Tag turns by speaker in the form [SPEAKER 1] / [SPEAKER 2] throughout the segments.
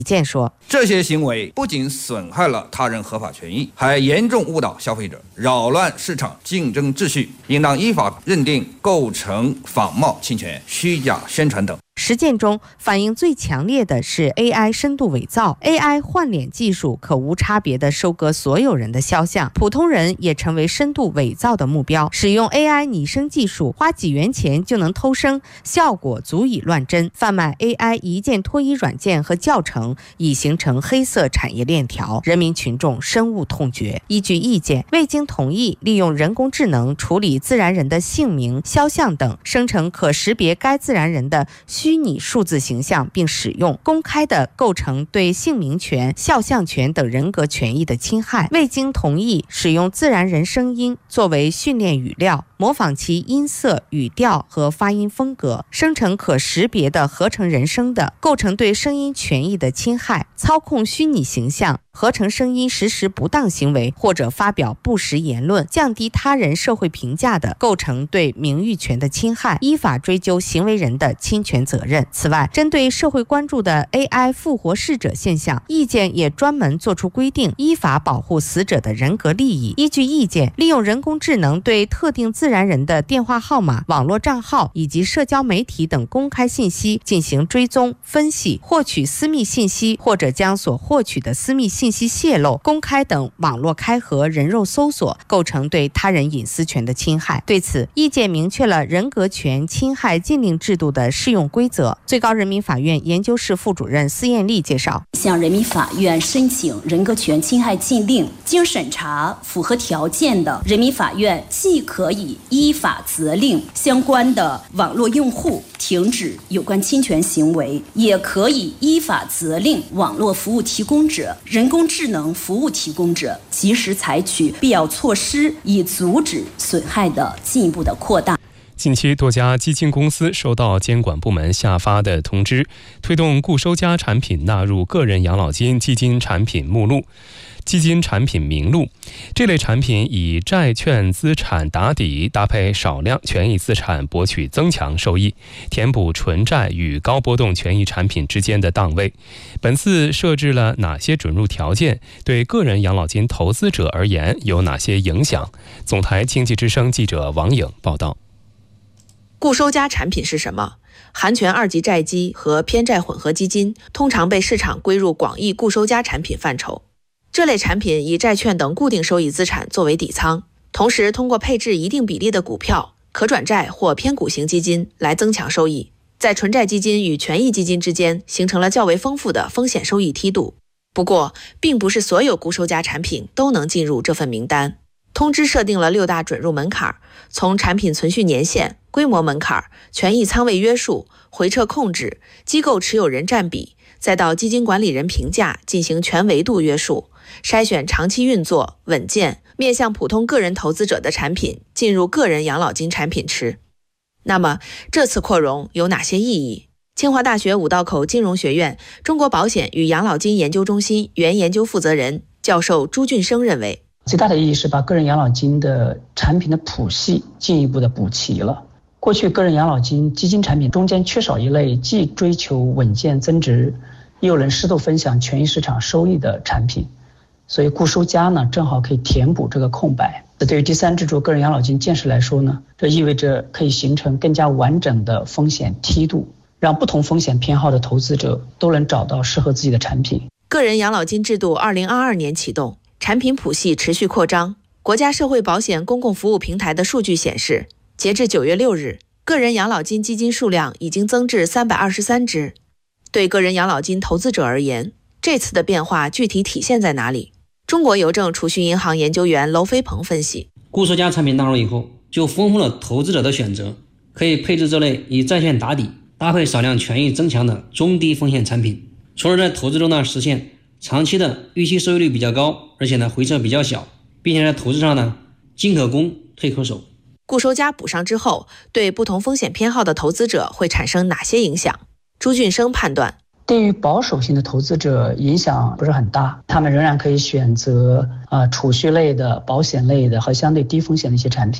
[SPEAKER 1] 李健说，
[SPEAKER 2] 这些行为不仅损害了他人合法权益，还严重误导消费者，扰乱市场竞争秩序，应当依法认定构成仿冒侵权、虚假宣传等。
[SPEAKER 1] 实践中反应最强烈的是 AI 深度伪造。 AI 换脸技术可无差别地收割所有人的肖像，普通人也成为深度伪造的目标。使用 AI 拟声技术，花几元钱就能偷声，效果足以乱真。贩卖 AI 一键脱衣软件和教程已形成黑色产业链条，人民群众深恶痛绝。依据意见，未经同意利用人工智能处理自然人的姓名、肖像等，生成可识别该自然人的虚拟数字形象并使用，公开的构成对姓名权、肖像权等人格权益的侵害。未经同意使用自然人声音作为训练语料，模仿其音色、语调和发音风格，生成可识别的合成人声的，构成对声音权益的侵害。操控虚拟形象、合成声音实施不当行为或者发表不实言论，降低他人社会评价的，构成对名誉权的侵害，依法追究行为人的侵权责任。此外，针对社会关注的 AI 复活逝者现象，意见也专门作出规定，依法保护死者的人格利益。依据意见，利用人工智能对特定自然人的电话号码、网络账号以及社交媒体等公开信息进行追踪、分析，获取私密信息，或者将所获取的私密信息泄露、公开等网络开合、人肉搜索，构成对他人隐私权的侵害。对此，意见明确了人格权侵害禁令制度的适用规则。最高人民法院研究室副主任司艳丽介绍，
[SPEAKER 3] 向人民法院申请人格权侵害禁令，经审查符合条件的，人民法院既可以依法责令相关的网络用户停止有关侵权行为，也可以依法责令网络服务提供者、人工智能服务提供者及时采取必要措施，以阻止损害的进一步的扩大。
[SPEAKER 4] 近期，多家基金公司收到监管部门下发的通知，推动固收加产品纳入个人养老金基金产品目录、基金产品名录。这类产品以债券资产打底，搭配少量权益资产博取增强收益，填补纯债与高波动权益产品之间的档位。本次设置了哪些准入条件？对个人养老金投资者而言有哪些影响？总台经济之声记者王颖报道。
[SPEAKER 1] 固收加产品是什么？含权二级债基和偏债混合基金通常被市场归入广义固收加产品范畴。这类产品以债券等固定收益资产作为底仓，同时通过配置一定比例的股票、可转债或偏股型基金来增强收益，在纯债基金与权益基金之间形成了较为丰富的风险收益梯度。不过，并不是所有固收加产品都能进入这份名单。通知设定了6大准入门槛，从产品存续年限、规模门槛、权益仓位约束、回撤控制、机构持有人占比，再到基金管理人评价进行全维度约束，筛选长期运作、稳健、面向普通个人投资者的产品进入个人养老金产品池。那么，这次扩容有哪些意义？清华大学五道口金融学院中国保险与养老金研究中心原研究负责人教授朱俊生认为，
[SPEAKER 5] 最大的意义是把个人养老金的产品的谱系进一步的补齐了。过去个人养老金基金产品中间缺少一类既追求稳健增值，又能适度分享权益市场收益的产品，所以固收加呢正好可以填补这个空白。对于第三支柱个人养老金建设来说呢，这意味着可以形成更加完整的风险梯度，让不同风险偏好的投资者都能找到适合自己的产品。
[SPEAKER 1] 个人养老金制度2022年启动，产品谱系持续扩张。国家社会保险公共服务平台的数据显示，截至9月6日，个人养老金基金数量已经增至323只。对个人养老金投资者而言，这次的变化具体体现在哪里？中国邮政储蓄银行研究员娄飞鹏分析，
[SPEAKER 6] 固收加产品纳入以后，就丰富了投资者的选择，可以配置这类以债券打底、搭配少量权益增强的中低风险产品，从而在投资中呢实现长期的预期收益率比较高，而且呢回撤比较小，并且在投资上呢进可攻退可守。
[SPEAKER 1] 固收加补上之后，对不同风险偏好的投资者会产生哪些影响？朱俊生判断，
[SPEAKER 5] 对于保守型的投资者影响不是很大，他们仍然可以选择储蓄类的、保险类的和相对低风险的一些产品。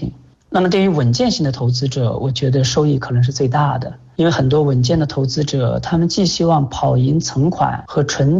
[SPEAKER 5] 那么对于稳健型的投资者，我觉得收益可能是最大的，因为很多稳健的投资者，他们既希望跑赢存款和纯